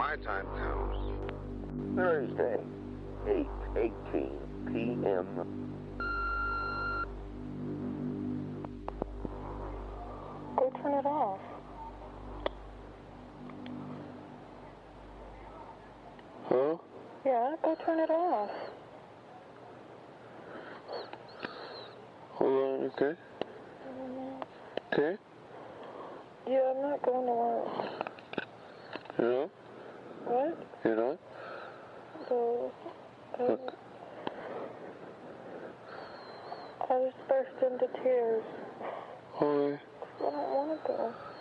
my time comes. Thursday, 8:18 p.m. Go turn it off. Huh? Yeah, go turn it off. Hold on, okay? Okay? Yeah, I'm not going to work. You know? What? You know? So, Okay. I just burst into tears. Why? I don't want to go.